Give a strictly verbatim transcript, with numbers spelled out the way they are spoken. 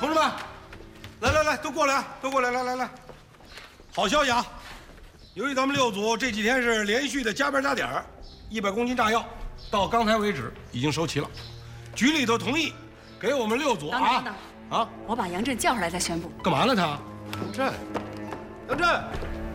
志们，来来来，都过来啊，都过来，来来来。好消息啊！由于咱们六组这几天是连续的加班加点儿，一百公斤炸药到刚才为止已经收齐了，局里头同意给我们六组啊。 等等等，啊，我把杨震叫出来再宣布。 干嘛呢他？ 杨震，杨震。